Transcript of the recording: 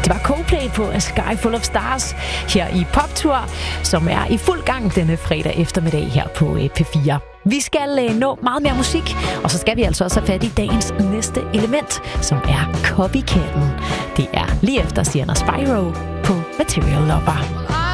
Det var Coldplay på A Sky Full of Stars her i Poptour, som er i fuld gang denne fredag eftermiddag her på P4. Vi skal nå meget mere musik, og så skal vi altså også have fat i dagens næste element, som er Copycatten. Det er lige efter Sienna Spyro på Material Lover.